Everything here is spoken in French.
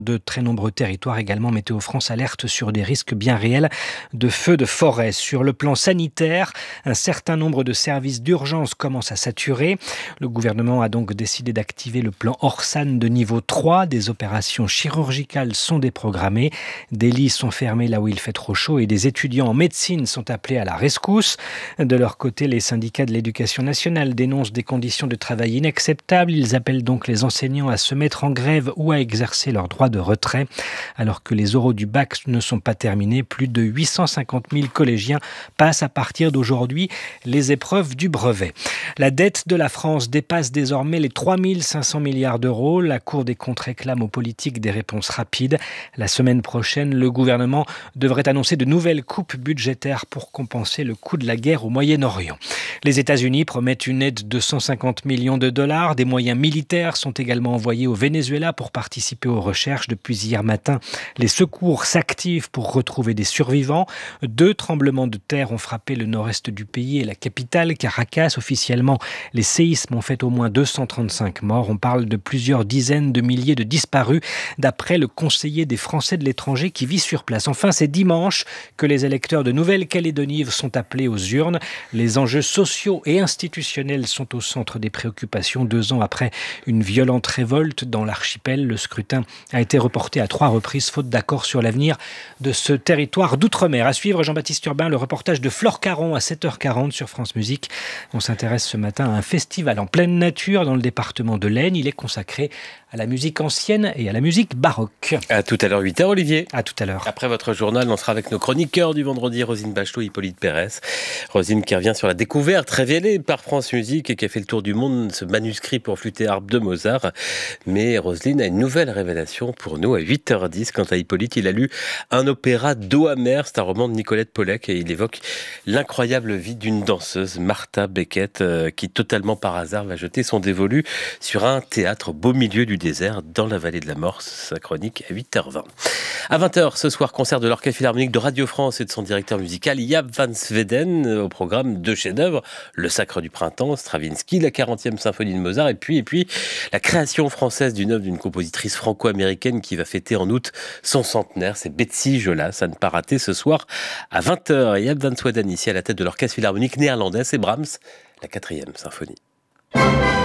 De très nombreux territoires également, Météo France alerte sur des risques bien réels de feux de forêt. Sur le plan sanitaire, un certain nombre de services d'urgence commencent à saturer. Le gouvernement a donc décidé d'activer le plan Orsan de niveau 3. Des opérations chirurgicales sont déprogrammées. Des lits sont fermés là où il fait trop chaud et des étudiants en médecine sont appelés à la rescousse. De leur côté, les syndicats de l'éducation nationale dénoncent des conditions de travail inacceptables. Ils appellent donc les enseignants à se mettre en grève ou à exercer leurs droits de retrait. Alors que les oraux du bac ne sont pas terminés, plus de 850 000 collégiens passent à partir d'aujourd'hui les épreuves du brevet. La dette de la France dépasse désormais les 3 500 milliards d'euros. La Cour des comptes réclame aux politiques des réponses rapides. La semaine prochaine, le gouvernement devrait annoncer de nouvelles coupes budgétaires pour compenser le coût de la guerre au Moyen-Orient. Les États-Unis promettent une aide de 150 millions de dollars. Des moyens militaires sont également envoyés au Venezuela pour participer aux recherches. Depuis hier matin, les secours s'activent pour retrouver des survivants. 2 tremblements de terre ont frappé le nord-est du pays et la capitale, Caracas. Officiellement, les séismes ont fait au moins 235 morts. On parle de plusieurs dizaines de milliers de disparus, d'après le conseiller des Français de l'étranger qui vit sur place. Enfin, c'est dimanche que les électeurs de Nouvelle-Calédonie sont appelés aux urnes. Les enjeux sociaux et institutionnels sont au centre des préoccupations. 2 ans après une violente révolte dans l'archipel, le scrutin a été reporté à 3 reprises, faute d'accord sur l'avenir de ce territoire d'outre-mer. À suivre, Jean-Baptiste Urbain, le reportage de Flore Caron à 7h40 sur France Musique. On s'intéresse ce matin à un festival en pleine nature dans le département de l'Aisne. Il est consacré à la musique ancienne et à la musique baroque. À tout à l'heure, 8h, Olivier. À tout à l'heure. Après votre journal, on sera avec nos chroniqueurs du vendredi, Roselyne Bachelot, Hippolyte Pérès. Roselyne qui revient sur la découverte révélée par France Musique et qui a fait le tour du monde, ce manuscrit pour flûte et harpe de Mozart. Mais Roselyne a une nouvelle révélation pour nous à 8h10. Quant à Hippolyte, il a lu un opéra d'eau amère. C'est un roman de Nicolette Pollack et il évoque l'incroyable vie d'une danseuse, Martha Beckett, qui totalement par hasard va jeter son dévolu sur un théâtre au beau milieu du désert dans la vallée de la Mort. Sa chronique à 8h20. À 20h ce soir, concert de l'Orchestre Philharmonique de Radio France et de son directeur musical Jaap van Zweden. Au programme 2 chefs-d'œuvre, Le Sacre du Printemps, Stravinsky, la 40e symphonie de Mozart et puis la création française d'une œuvre d'une compositrice franco-américaine qui va fêter en août son centenaire. C'est Betsy Jolas, à ne pas rater ce soir à 20h. Jaap van Zweden ici à la tête de l'Orchestre Philharmonique néerlandais, c'est Brahms, la 4e symphonie.